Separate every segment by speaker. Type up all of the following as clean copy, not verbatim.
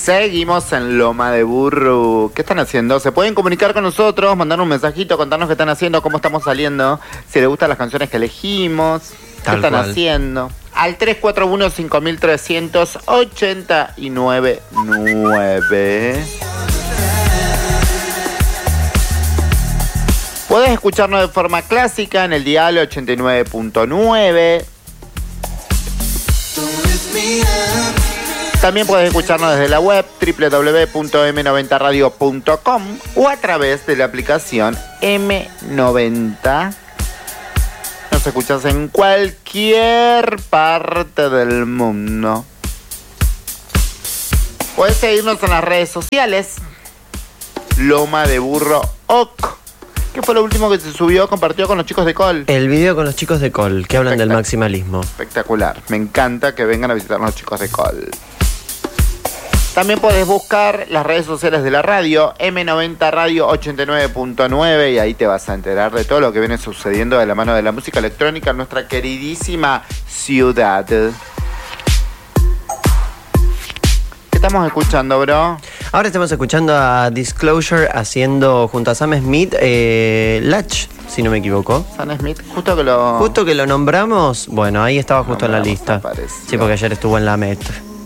Speaker 1: Seguimos en Loma de Burro. ¿Qué están haciendo? Se pueden comunicar con nosotros, mandar un mensajito, contarnos qué están haciendo, cómo estamos saliendo, si les gustan las canciones que elegimos, qué están haciendo. Al 341-5389-9. Podés escucharnos de forma clásica en el dial 89.9. También podés escucharnos desde la web www.m90radio.com o a través de la aplicación M90. Nos escuchás en cualquier parte del mundo. Podés seguirnos en las redes sociales. Loma de Burro OK. ¿Qué fue lo último que se subió, compartió con los chicos de Col?
Speaker 2: El video con los chicos de Col, que hablan del maximalismo.
Speaker 1: Espectacular. Me encanta que vengan a visitarnos los chicos de Col. También podés buscar las redes sociales de la radio, M90 Radio 89.9, y ahí te vas a enterar de todo lo que viene sucediendo de la mano de la música electrónica en nuestra queridísima ciudad. ¿Qué estamos escuchando, bro?
Speaker 2: Ahora estamos escuchando a Disclosure haciendo junto a Sam Smith Latch, si no me equivoco.
Speaker 1: Sam Smith, justo que lo
Speaker 2: nombramos, bueno, ahí estaba justo en la lista. Sí, porque ayer estuvo en la Met.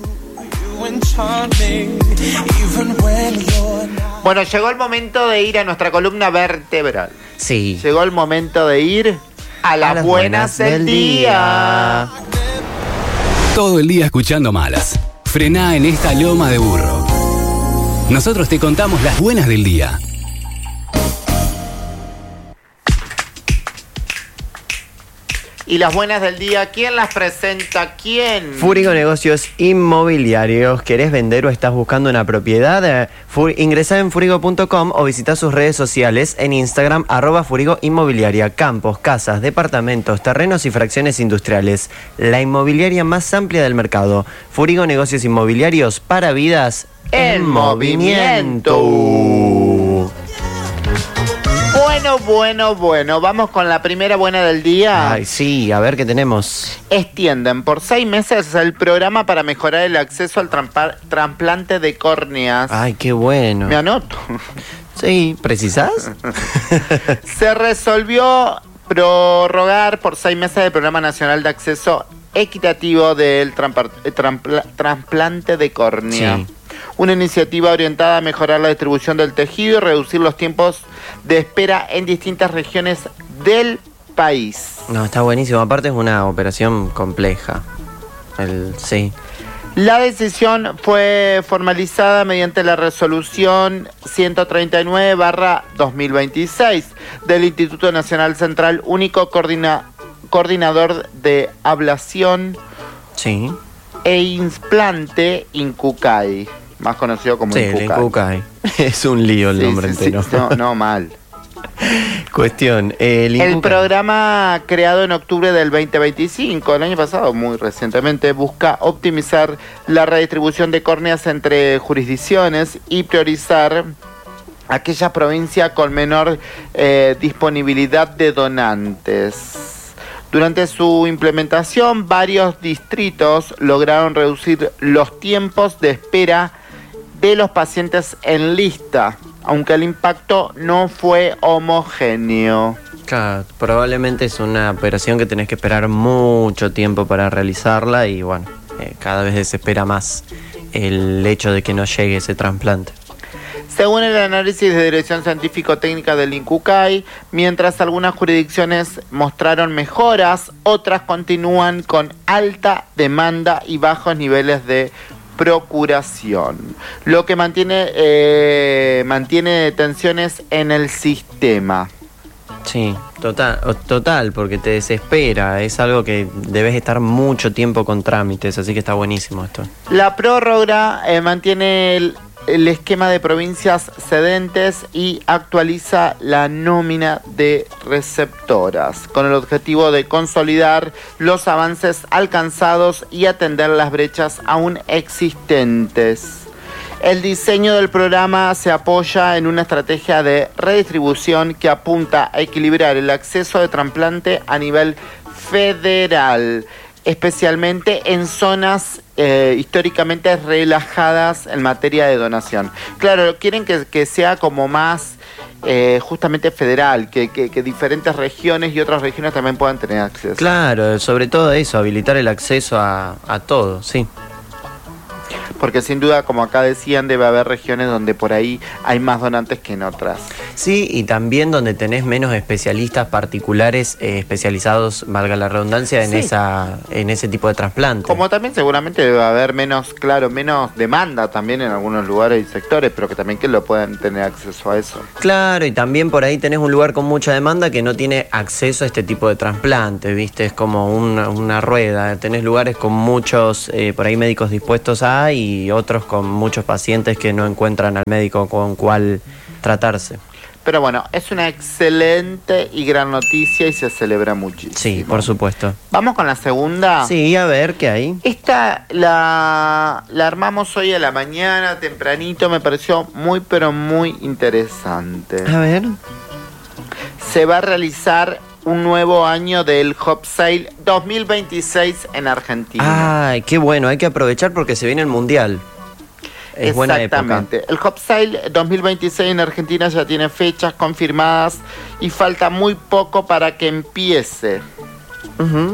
Speaker 1: Bueno, llegó el momento de ir a nuestra columna vertebral.
Speaker 2: Sí.
Speaker 1: Llegó el momento de ir a las buenas del día.
Speaker 3: Todo el día escuchando malas. Frená en esta loma de burro. Nosotros te contamos las buenas del día.
Speaker 1: Y las buenas del día, ¿quién las presenta? ¿Quién?
Speaker 2: Furigo Negocios Inmobiliarios. ¿Querés vender o estás buscando una propiedad? Ingresá en furigo.com o visita sus redes sociales en Instagram, @Furigo Inmobiliaria. Campos, casas, departamentos, terrenos y fracciones industriales. La inmobiliaria más amplia del mercado. Furigo Negocios Inmobiliarios para vidas en movimiento.
Speaker 1: Bueno, vamos con la primera buena del día.
Speaker 2: Ay, sí, a ver qué tenemos.
Speaker 1: Extienden por 6 meses el programa para mejorar el acceso al trasplante de córneas.
Speaker 2: Ay, qué bueno.
Speaker 1: Me anoto.
Speaker 2: Sí, ¿precisás?
Speaker 1: Se resolvió prorrogar por 6 meses el Programa Nacional de Acceso Equitativo del trasplante de córnea. Sí. Una iniciativa orientada a mejorar la distribución del tejido y reducir los tiempos de espera en distintas regiones del país.
Speaker 2: No, está buenísimo. Aparte es una operación compleja. Sí.
Speaker 1: La decisión fue formalizada mediante la resolución 139/2026 del Instituto Nacional Central, único coordinador de ablación e implante Incucay. Más conocido como
Speaker 2: Incucay. Es un lío el nombre entero.
Speaker 1: Sí. No, mal.
Speaker 2: Cuestión.
Speaker 1: El programa, creado en octubre del 2025, el año pasado, muy recientemente, busca optimizar la redistribución de córneas entre jurisdicciones y priorizar aquella provincia con menor disponibilidad de donantes. Durante su implementación, varios distritos lograron reducir los tiempos de espera de los pacientes en lista, aunque el impacto no fue homogéneo.
Speaker 2: Claro, probablemente es una operación que tenés que esperar mucho tiempo para realizarla y bueno, cada vez desespera más el hecho de que no llegue ese trasplante.
Speaker 1: Según el análisis de Dirección Científico-Técnica del INCUCAI, mientras algunas jurisdicciones mostraron mejoras, otras continúan con alta demanda y bajos niveles de procuración, lo que mantiene tensiones en el sistema.
Speaker 2: Sí, total, porque te desespera, es algo que debes estar mucho tiempo con trámites, así que está buenísimo esto.
Speaker 1: La prórroga mantiene el esquema de provincias cedentes y actualiza la nómina de receptoras, con el objetivo de consolidar los avances alcanzados y atender las brechas aún existentes. El diseño del programa se apoya en una estrategia de redistribución que apunta a equilibrar el acceso de trasplante a nivel federal, especialmente en zonas históricamente relajadas en materia de donación. Claro, quieren que sea como más justamente federal, que diferentes regiones y otras regiones también puedan tener acceso.
Speaker 2: Claro, sobre todo eso, habilitar el acceso a todo, sí.
Speaker 1: Porque sin duda, como acá decían, debe haber regiones donde por ahí hay más donantes que en otras.
Speaker 2: Sí, y también donde tenés menos especialistas particulares especializados, valga la redundancia, en
Speaker 1: Sí.
Speaker 2: en ese tipo de trasplante.
Speaker 1: Como también seguramente debe haber menos demanda también en algunos lugares y sectores, pero que también que lo puedan tener acceso a eso.
Speaker 2: Claro, y también por ahí tenés un lugar con mucha demanda que no tiene acceso a este tipo de trasplante, ¿viste? Es como una rueda. Tenés lugares con muchos, por ahí médicos dispuestos a, y otros con muchos pacientes que no encuentran al médico con cuál tratarse.
Speaker 1: Pero bueno, es una excelente y gran noticia y se celebra muchísimo.
Speaker 2: Sí, por supuesto.
Speaker 1: Vamos con la segunda.
Speaker 2: Sí, a ver, ¿qué hay?
Speaker 1: Esta la armamos hoy a la mañana, tempranito, me pareció muy pero muy interesante.
Speaker 2: A ver.
Speaker 1: Se va a realizar un nuevo año del Hop Sale 2026 en Argentina.
Speaker 2: Ay, qué bueno, hay que aprovechar porque se viene el Mundial. Es buena época.
Speaker 1: Exactamente. El Hop Sale 2026 en Argentina ya tiene fechas confirmadas y falta muy poco para que empiece.
Speaker 2: Ujú.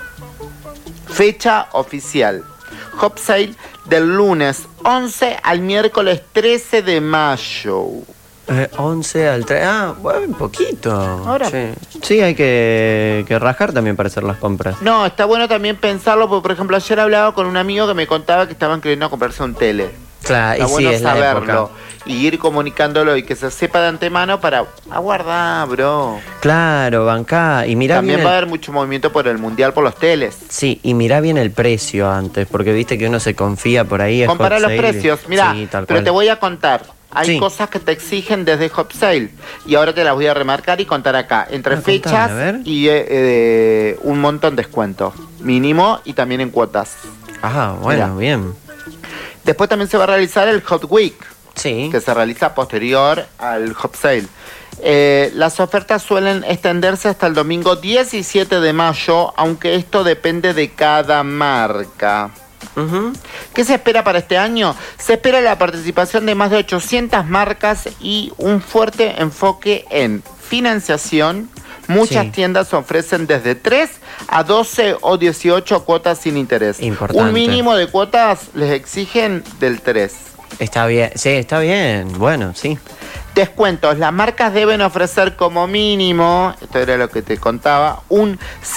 Speaker 1: Fecha oficial. Hop Sale del lunes 11 al miércoles 13 de mayo.
Speaker 2: 11 al 3. Ah, bueno, un poquito.
Speaker 1: Ahora.
Speaker 2: Sí, hay que rajar también para hacer las compras.
Speaker 1: No, está bueno también pensarlo, porque por ejemplo ayer hablaba con un amigo que me contaba que estaban queriendo comprarse un tele.
Speaker 2: Claro,
Speaker 1: Está
Speaker 2: y
Speaker 1: bueno
Speaker 2: sí, es la
Speaker 1: saberlo
Speaker 2: época.
Speaker 1: y ir comunicándolo y que se sepa de antemano para aguardar, bro.
Speaker 2: Claro, bancá. Y mirá
Speaker 1: También
Speaker 2: bien
Speaker 1: va a haber mucho movimiento por el mundial, por los teles.
Speaker 2: Sí, y mirá bien el precio antes, porque viste que uno se confía por ahí.
Speaker 1: Compara
Speaker 2: Hot
Speaker 1: los
Speaker 2: sale.
Speaker 1: precios, mira,
Speaker 2: Sí, tal
Speaker 1: pero
Speaker 2: cual.
Speaker 1: te voy a contar. Hay
Speaker 2: Sí.
Speaker 1: cosas que te exigen desde Hop Sale y ahora te las voy a remarcar y contar acá. Entre
Speaker 2: Ah, contame,
Speaker 1: fechas
Speaker 2: a ver.
Speaker 1: y un montón de descuento. Mínimo y también en cuotas.
Speaker 2: Ah, bueno,
Speaker 1: Mirá.
Speaker 2: bien.
Speaker 1: Después también se va a realizar el Hot Week,
Speaker 2: Sí.
Speaker 1: que se realiza posterior al Hop Sale. Las ofertas suelen extenderse hasta el domingo 17 de mayo, aunque esto depende de cada marca.
Speaker 2: Ujú.
Speaker 1: ¿Qué se espera para este año? Se espera la participación de más de 800 marcas y un fuerte enfoque en financiación. Muchas
Speaker 2: Sí.
Speaker 1: tiendas ofrecen desde 3 a 12 o 18 cuotas sin interés.
Speaker 2: Importante.
Speaker 1: Un mínimo de cuotas les exigen del 3.
Speaker 2: Está bien, sí, está bien. Bueno, sí.
Speaker 1: Descuentos. Las marcas deben ofrecer como mínimo, esto era lo que te contaba, un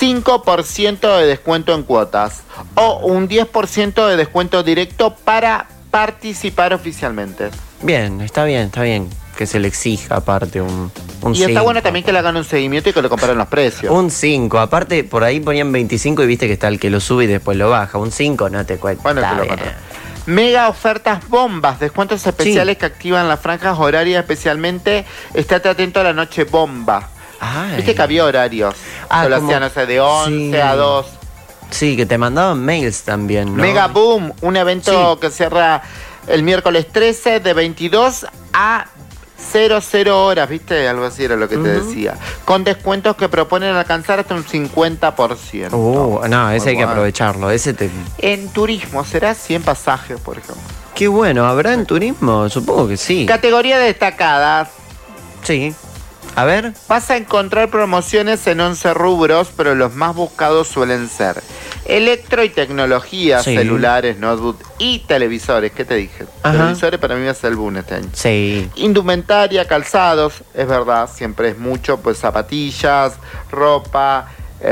Speaker 1: 5% de descuento en cuotas o un 10% de descuento directo para participar oficialmente.
Speaker 2: Bien, está bien, está bien. Que se le exija aparte un
Speaker 1: Y está
Speaker 2: 5.
Speaker 1: bueno también que le hagan un seguimiento y que le comparen los precios.
Speaker 2: Un 5. Aparte, por ahí ponían 25 y viste que está el que lo sube y después lo baja. Un 5 no te cuesta.
Speaker 1: Bueno, que lo
Speaker 2: bien.
Speaker 1: compren. Mega ofertas bombas, descuentos especiales que activan las franjas horarias, especialmente estate atento a la noche bomba.
Speaker 2: Ay.
Speaker 1: Viste que había horarios.
Speaker 2: Ah,
Speaker 1: Se lo
Speaker 2: como-
Speaker 1: hacían, no sé, de 11
Speaker 2: Sí.
Speaker 1: a 2.
Speaker 2: Sí, que te mandaban mails también, ¿no?
Speaker 1: Mega Boom, un evento que cierra el miércoles 13 de 22 a 00 horas, ¿viste? Algo así era lo que te decía. Con descuentos que proponen alcanzar hasta un 50%.
Speaker 2: No, ese
Speaker 1: Muy
Speaker 2: hay que
Speaker 1: bueno.
Speaker 2: aprovecharlo.
Speaker 1: En turismo, ¿será 100 pasajes, por ejemplo?
Speaker 2: Qué bueno, ¿habrá en turismo? Supongo que sí.
Speaker 1: Categorías destacadas.
Speaker 2: Sí. A ver.
Speaker 1: Vas a encontrar promociones en 11 rubros, pero los más buscados suelen ser electro y tecnología,
Speaker 2: Sí.
Speaker 1: celulares, notebook y televisores. ¿Qué te dije?
Speaker 2: Ajá.
Speaker 1: Televisores para mí va a ser el boom este año.
Speaker 2: Sí.
Speaker 1: Indumentaria, calzados, es verdad, siempre es mucho, pues zapatillas, ropa,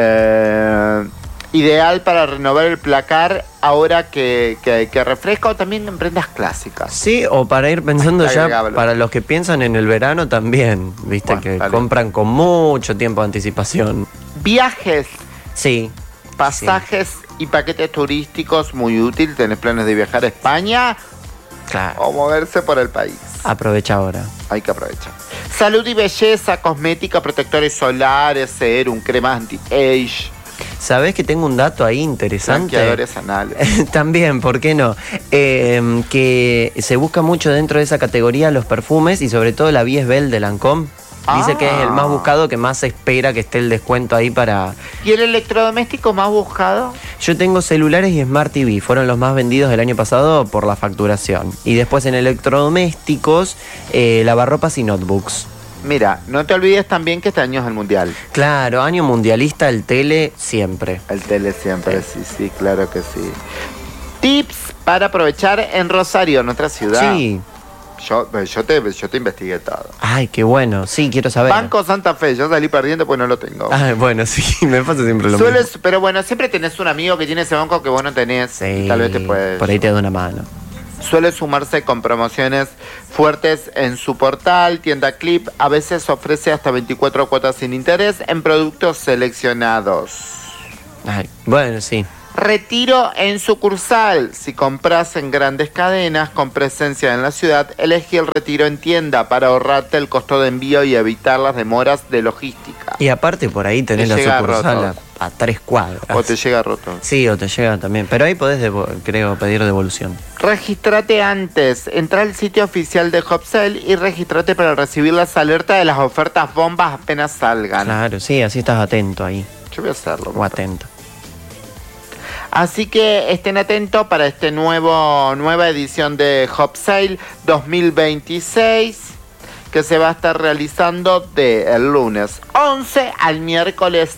Speaker 1: ideal para renovar el placar ahora que refresca, o también en prendas clásicas.
Speaker 2: Sí, o para ir pensando ya,
Speaker 1: Agregable.
Speaker 2: para los que piensan en el verano también, viste,
Speaker 1: Bueno,
Speaker 2: que
Speaker 1: dale.
Speaker 2: compran con mucho tiempo de anticipación.
Speaker 1: Viajes,
Speaker 2: Sí.
Speaker 1: pasajes y paquetes turísticos, muy útil. Tenés planes de viajar a España
Speaker 2: Claro.
Speaker 1: o moverse por el país.
Speaker 2: Aprovecha ahora.
Speaker 1: Hay que aprovechar. Salud y belleza, cosmética, protectores solares, serum, crema anti-age,
Speaker 2: ¿Sabés que tengo un dato ahí interesante?
Speaker 1: blanqueadores anales.
Speaker 2: También, ¿por qué no? Que se busca mucho dentro de esa categoría los perfumes y sobre todo la Bies Belle de Lancôme. Dice que es el más buscado, que más se espera que esté el descuento ahí para...
Speaker 1: ¿Y el electrodoméstico más buscado?
Speaker 2: Yo tengo celulares y Smart TV, fueron los más vendidos del año pasado por la facturación. Y después en electrodomésticos, lavarropas y notebooks.
Speaker 1: Mira, no te olvides también que este año es el Mundial.
Speaker 2: Claro, año mundialista, el tele siempre.
Speaker 1: El tele siempre, sí, claro que sí. Tips para aprovechar en Rosario, nuestra ciudad.
Speaker 2: Sí.
Speaker 1: Yo te investigué todo.
Speaker 2: Ay, qué bueno, sí, quiero saber.
Speaker 1: Banco Santa Fe, yo salí perdiendo pues no lo tengo.
Speaker 2: Ah, bueno, sí, me pasa siempre lo mismo.
Speaker 1: Pero bueno, siempre tenés un amigo que tiene ese banco que vos no tenés.
Speaker 2: Sí,
Speaker 1: Tal vez te puedes...
Speaker 2: por ahí te da una mano.
Speaker 1: Suele sumarse con promociones fuertes en su portal, Tienda Clip. A veces ofrece hasta 24 cuotas sin interés en productos seleccionados.
Speaker 2: Ay, bueno, sí.
Speaker 1: Retiro en sucursal. Si compras en grandes cadenas con presencia en la ciudad, elegí el retiro en tienda para ahorrarte el costo de envío y evitar las demoras de logística.
Speaker 2: Y aparte por ahí tenés
Speaker 1: Te
Speaker 2: la
Speaker 1: llega
Speaker 2: sucursal
Speaker 1: roto.
Speaker 2: a 3 cuadras.
Speaker 1: O te llega roto.
Speaker 2: Sí, o te llega también. Pero ahí podés, creo, pedir devolución.
Speaker 1: Regístrate antes. Entra al sitio oficial de Hopsell y regístrate para recibir las alertas de las ofertas bombas apenas salgan.
Speaker 2: Claro, sí, así estás atento ahí.
Speaker 1: Yo voy a hacerlo.
Speaker 2: O atento.
Speaker 1: Así que estén atentos para este nueva edición de Hopsell 2026 que se va a estar realizando del lunes 11 al miércoles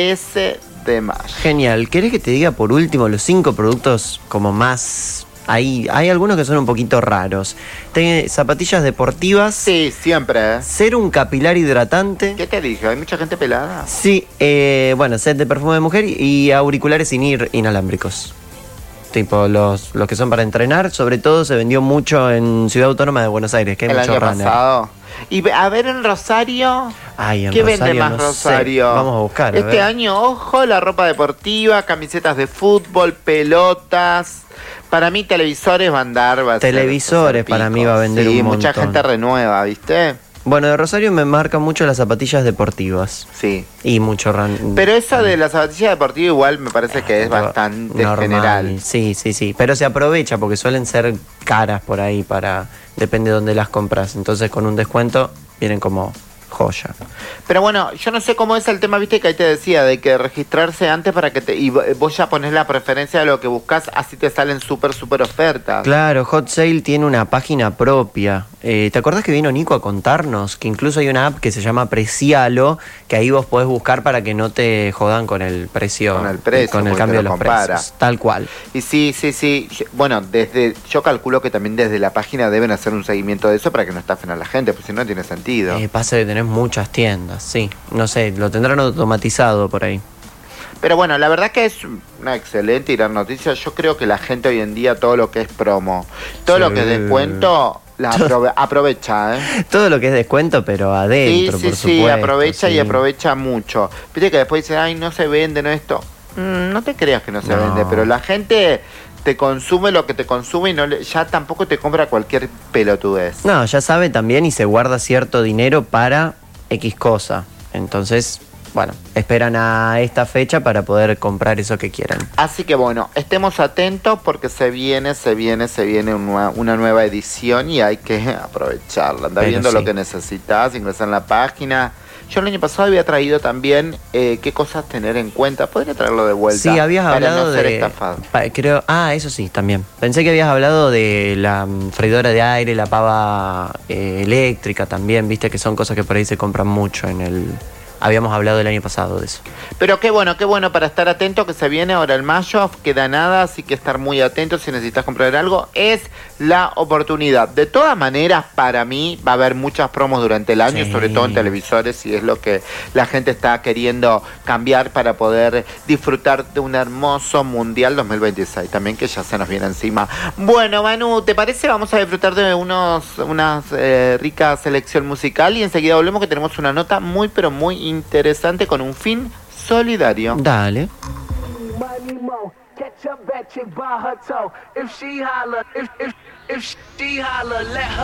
Speaker 1: 13 de mayo.
Speaker 2: Genial. ¿Querés que te diga por último los 5 productos como más... Hay algunos que son un poquito raros. Zapatillas deportivas.
Speaker 1: Sí, siempre.
Speaker 2: Serum capilar hidratante.
Speaker 1: ¿Qué te dije? ¿Hay mucha gente pelada?
Speaker 2: Sí, bueno, set de perfume de mujer y auriculares inalámbricos. Tipo los que son para entrenar. Sobre todo se vendió mucho en Ciudad Autónoma de Buenos Aires, que hay
Speaker 1: El
Speaker 2: mucho
Speaker 1: año
Speaker 2: runner.
Speaker 1: pasado. Y a ver en Rosario.
Speaker 2: Ay, en
Speaker 1: ¿Qué
Speaker 2: Rosario
Speaker 1: vende más
Speaker 2: no sé.
Speaker 1: Rosario?
Speaker 2: Vamos a buscar. A
Speaker 1: Este
Speaker 2: ver.
Speaker 1: año, ojo, la ropa deportiva, camisetas de fútbol, pelotas. Para mí televisores va a andar. Va a
Speaker 2: Televisores
Speaker 1: ser
Speaker 2: para
Speaker 1: pico.
Speaker 2: mí va a vender
Speaker 1: sí,
Speaker 2: un
Speaker 1: mucha
Speaker 2: montón.
Speaker 1: gente renueva, ¿viste?
Speaker 2: Bueno, de Rosario me marcan mucho las zapatillas deportivas.
Speaker 1: Sí.
Speaker 2: Y mucho run.
Speaker 1: Pero eso de la zapatilla deportiva igual me parece que es bastante
Speaker 2: normal.
Speaker 1: general.
Speaker 2: Sí. Pero se aprovecha porque suelen ser caras por ahí para... Depende de dónde las compras. Entonces con un descuento vienen como joya.
Speaker 1: Pero bueno, yo no sé cómo es el tema, viste que ahí te decía, de que registrarse antes para que y vos ya pones la preferencia de lo que buscas, así te salen súper ofertas.
Speaker 2: Claro, Hot Sale tiene una página propia. ¿Te acordás que vino Nico a contarnos? Que incluso hay una app que se llama Precialo, que ahí vos podés buscar para que no te jodan con el precio.
Speaker 1: Con el precio,
Speaker 2: con el
Speaker 1: porque
Speaker 2: cambio
Speaker 1: te
Speaker 2: de
Speaker 1: lo
Speaker 2: los
Speaker 1: compara.
Speaker 2: precios. Tal cual.
Speaker 1: Y sí. Bueno, yo calculo que también desde la página deben hacer un seguimiento de eso para que no estafen a la gente, porque si no tiene sentido.
Speaker 2: Pasa que tenés muchas tiendas, sí. No sé, lo tendrán automatizado por ahí.
Speaker 1: Pero bueno, la verdad que es una excelente y gran noticia. Yo creo que la gente hoy en día, todo lo que es promo, todo
Speaker 2: Sí.
Speaker 1: lo que es descuento, aprovecha, ¿eh?
Speaker 2: Todo lo que es descuento, pero adentro, por supuesto.
Speaker 1: Sí, aprovecha y
Speaker 2: sí.
Speaker 1: aprovecha mucho. Viste que después dicen, ay, no se vende, no esto. No te creas que no se
Speaker 2: No.
Speaker 1: vende, pero la gente te consume lo que te consume y ya tampoco te compra cualquier pelotudez.
Speaker 2: No, ya sabe también y se guarda cierto dinero para X cosa. Entonces, bueno, esperan a esta fecha para poder comprar eso que quieran.
Speaker 1: Así que bueno, estemos atentos porque se viene una nueva edición y hay que aprovecharla. Anda
Speaker 2: Pero
Speaker 1: viendo
Speaker 2: sí.
Speaker 1: lo que necesitas, ingresar en la página. Yo el año pasado había traído también qué cosas tener en cuenta. Podría traerlo de vuelta.
Speaker 2: Sí, habías
Speaker 1: para
Speaker 2: hablado
Speaker 1: no ser
Speaker 2: de...
Speaker 1: estafado.
Speaker 2: Creo, eso sí, también. Pensé que habías hablado de la freidora de aire, la pava eléctrica también, viste que son cosas que por ahí se compran mucho en el... Habíamos hablado el año pasado de eso.
Speaker 1: Pero qué bueno para estar atento que se viene ahora el mayo, queda nada, así que estar muy atento si necesitas comprar algo, es la oportunidad. De todas maneras, para mí va a haber muchas promos durante el año,
Speaker 2: Sí.
Speaker 1: sobre todo en televisores, y es lo que la gente está queriendo cambiar para poder disfrutar de un hermoso Mundial 2026, también que ya se nos viene encima. Bueno, Manu, ¿te parece? Vamos a disfrutar de una rica selección musical y enseguida volvemos que tenemos una nota muy pero muy interesante con un fin solidario.
Speaker 2: Dale.
Speaker 4: Money mo, catch a bad chick by her toe. If she holler, if she holler, let her